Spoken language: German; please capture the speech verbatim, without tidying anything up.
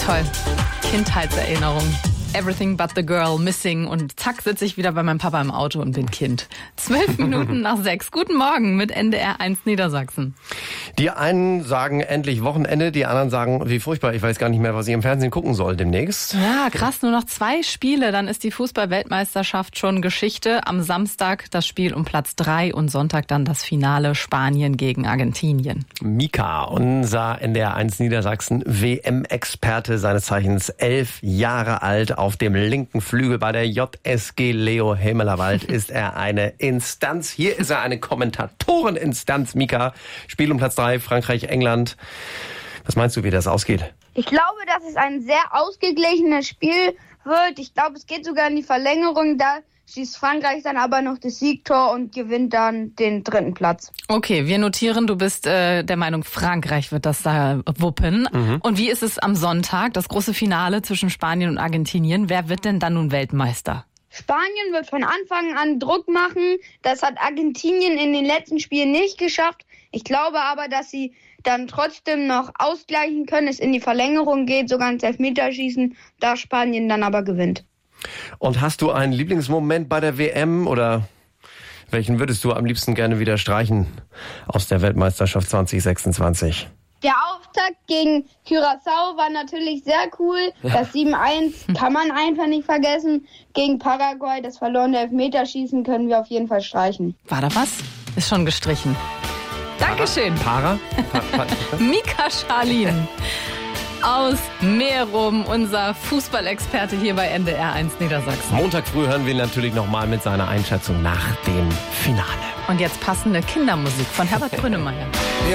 Toll. Kindheitserinnerung. Everything but the girl missing. Und zack, sitze ich wieder bei meinem Papa im Auto und bin Kind. Zwölf Minuten nach sechs. Guten Morgen mit N D R eins Niedersachsen. Die einen sagen endlich Wochenende, die anderen sagen, wie furchtbar, ich weiß gar nicht mehr, was ich im Fernsehen gucken soll demnächst. Ja, krass, nur noch zwei Spiele, dann ist die Fußball-Weltmeisterschaft schon Geschichte. Am Samstag das Spiel um Platz drei und Sonntag dann das Finale Spanien gegen Argentinien. Mika, unser N D R eins Niedersachsen W M-Experte, seines Zeichens elf Jahre alt, auf dem linken Flügel bei der J S G Leo Hemmelerwald ist er eine Instanz. Hier ist er eine Kommentatoreninstanz. Mika, Spiel um Platz drei, Frankreich, England. Was meinst du, wie das ausgeht? Ich glaube, dass es ein sehr ausgeglichenes Spiel wird. Ich glaube, es geht sogar in die Verlängerung. Da schießt Frankreich dann aber noch das Siegtor und gewinnt dann den dritten Platz. Okay, wir notieren, du bist äh, der Meinung, Frankreich wird das da wuppen. Mhm. Und wie ist es am Sonntag, das große Finale zwischen Spanien und Argentinien? Wer wird denn dann nun Weltmeister? Spanien wird von Anfang an Druck machen. Das hat Argentinien in den letzten Spielen nicht geschafft. Ich glaube aber, dass sie dann trotzdem noch ausgleichen können, es in die Verlängerung geht, sogar ins Elfmeterschießen, da Spanien dann aber gewinnt. Und hast du einen Lieblingsmoment bei der W M oder welchen würdest du am liebsten gerne wieder streichen aus der Weltmeisterschaft zwanzig sechsundzwanzig? Der Auftakt gegen Curaçao war natürlich sehr cool. Das sieben eins kann man einfach nicht vergessen. Gegen Paraguay, das verlorene Elfmeterschießen, können wir auf jeden Fall streichen. War da was? Ist schon gestrichen. Dankeschön. Para? Pa, pa, Mika Scharlin aus Merum, unser Fußballexperte hier bei N D R eins Niedersachsen. Montag früh hören wir ihn natürlich nochmal mit seiner Einschätzung nach dem Finale. Und jetzt passende Kindermusik von Herbert Grönemeyer.